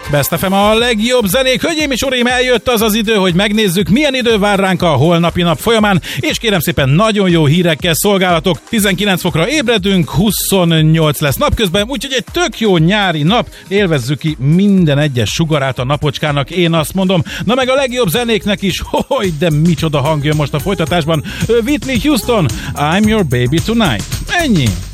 Best FM a legjobb zenék. Hölgyeim és uraim, eljött az az idő, hogy megnézzük, milyen idő vár ránk a holnapi nap folyamán, és kérem szépen, nagyon jó hírekkel szolgálatok. 19 fokra ébredünk, 28 lesz napközben, úgyhogy egy tök jó nyári nap. Élvezzük ki minden egyes sugarát a napocskának, én azt mondom. Na meg a legjobb zenéknek is, de micsoda hang jön most a folytatásban. Whitney Houston, I'm Your Baby Tonight. Ennyi.